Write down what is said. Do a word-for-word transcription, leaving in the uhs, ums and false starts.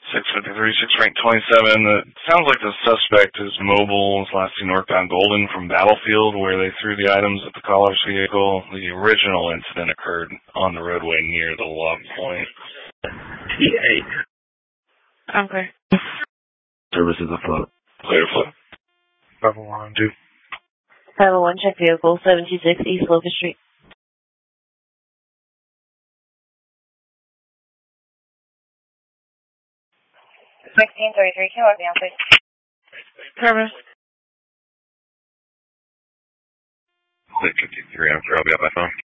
six fifty-three, six rank twenty-seven. It sounds like the suspect is mobile. Is last seen northbound Golden from Battlefield, where they threw the items at the caller's vehicle. The original incident occurred on the roadway near the log point. T eight. Okay. Services afloat. Clear flow. five oh one, two. five oh one, check vehicle, seven two six East Locust Street. sixteen thirty-three, can you let me out, please? Purpose. Click fifty-three after, I'll be on my phone.